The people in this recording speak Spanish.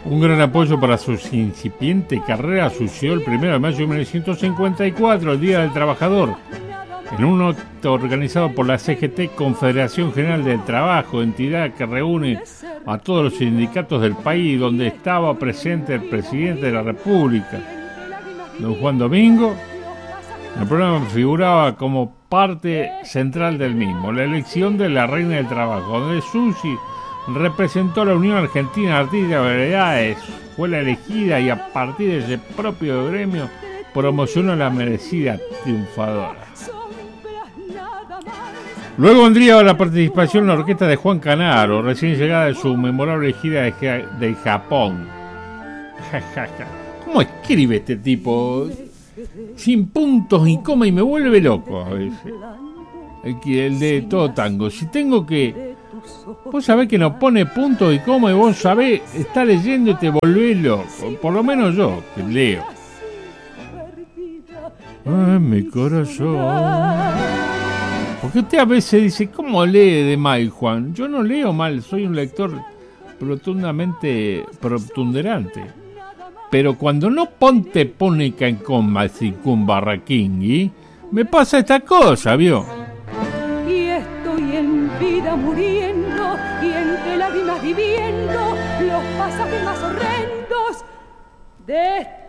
Un gran apoyo para su incipiente carrera sucedió el 1 de mayo de 1954, el Día del Trabajador, en un acto organizado por la CGT, Confederación General del Trabajo, entidad que reúne a todos los sindicatos del país, donde estaba presente el presidente de la República, don Juan Domingo. El programa figuraba como parte central del mismo la elección de la Reina del Trabajo, donde Susi representó a la Unión Argentina Artística de Variedades, fue la elegida y a partir de ese propio gremio promocionó a la merecida triunfadora. Luego vendría la participación en la orquesta de Juan Canaro, recién llegada de su memorable gira de Japón. ¿Cómo escribe este tipo? Sin puntos y coma, y me vuelve loco a veces. El de Todo Tango. Si tengo que... Vos sabés que no pone puntos y coma, y vos sabés, está leyendo y te volvés loco. Por lo menos yo, que leo. Ay, mi corazón. Porque usted a veces dice, ¿cómo lee de mal, Juan? Yo no leo mal, soy un lector protuberante. Pero cuando no ponte pónica en coma sin barraquingui, me pasa esta cosa, ¿vio? Y estoy en vida muriendo y entre lágrimas viviendo los pasajes más horrendos de